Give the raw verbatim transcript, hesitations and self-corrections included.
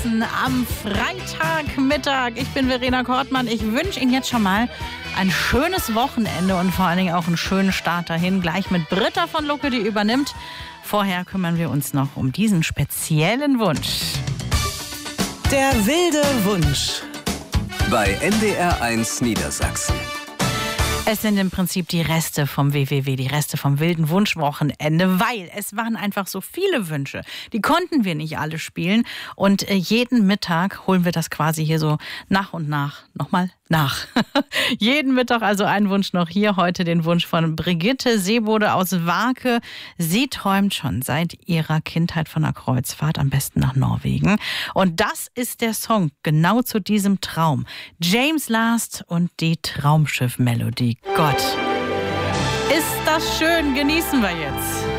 am Freitagmittag. Ich bin Verena Kortmann. Ich wünsche Ihnen jetzt schon mal ein schönes Wochenende und vor allen Dingen auch einen schönen Start dahin. Gleich mit Britta von Lucke, die übernimmt. Vorher kümmern wir uns noch um diesen speziellen Wunsch. Der wilde Wunsch. Bei N D R eins Niedersachsen. Es sind im Prinzip die Reste vom W W W, die Reste vom wilden Wunschwochenende, weil es waren einfach so viele Wünsche. Die konnten wir nicht alle spielen und jeden Mittag holen wir das quasi hier so nach und nach nochmal nach. Jeden Mittag also ein Wunsch noch hier. Heute den Wunsch von Brigitte Seebode aus Warke. Sie träumt schon seit ihrer Kindheit von einer Kreuzfahrt, am besten nach Norwegen. Und das ist der Song genau zu diesem Traum. James Last und die Traumschiff-Melodie. Gott, ist das schön, genießen wir jetzt.